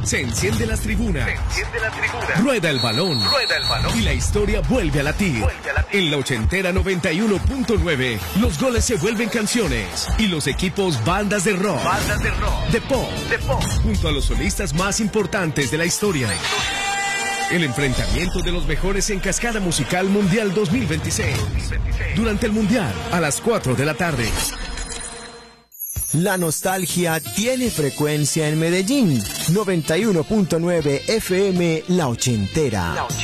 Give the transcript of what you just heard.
Se encienden las tribunas. Rueda el balón. Y la historia vuelve a latir. En la ochentera 91.9, los goles se vuelven canciones. Y los equipos bandas de rock. De pop. Junto a los solistas más importantes de la historia. El enfrentamiento de los mejores en Cascada Musical Mundial 2026. Durante el Mundial, a las 4 de la tarde. La nostalgia tiene frecuencia en Medellín. 91.9 FM La Ochentera.